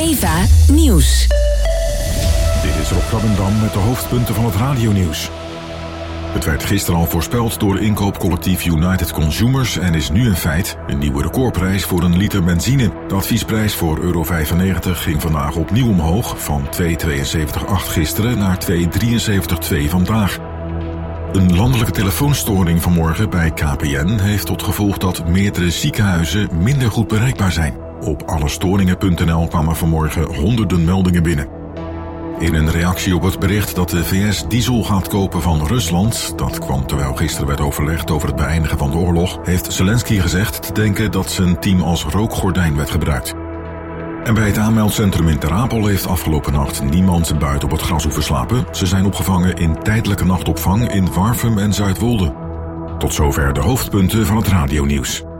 Eva Nieuws. Dit is Rob Krabbendam met de hoofdpunten van het radionieuws. Het werd gisteren al voorspeld door inkoopcollectief United Consumers en is nu een feit. Een nieuwe recordprijs voor een liter benzine. De adviesprijs voor €95 ging vandaag opnieuw omhoog, van €2,72,8 gisteren naar €2,73,2 vandaag. Een landelijke telefoonstoring vanmorgen bij KPN heeft tot gevolg dat meerdere ziekenhuizen minder goed bereikbaar zijn. Op allestoringen.nl kwamen vanmorgen honderden meldingen binnen. In een reactie op het bericht dat de VS diesel gaat kopen van Rusland, dat kwam terwijl gisteren werd overlegd over het beëindigen van de oorlog, heeft Zelensky gezegd te denken dat zijn team als rookgordijn werd gebruikt. En bij het aanmeldcentrum in Ter Apel heeft afgelopen nacht niemand buiten op het gras hoeven slapen. Ze zijn opgevangen in tijdelijke nachtopvang in Warffum en Zuidwolde. Tot zover de hoofdpunten van het radionieuws.